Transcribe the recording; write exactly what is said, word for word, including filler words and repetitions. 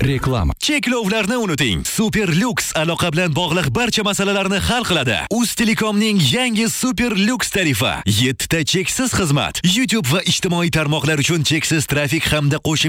Reklama. Cheklovlarni unuting. Super Lux aloqa bilan bog'liq barcha masalalarni hal qiladi. Uztelekomning yangi Super Lux tarifi. yetti ta cheksiz xizmat. YouTube va ijtimoiy tarmoqlar uchun cheksiz trafik hamda qo'shimcha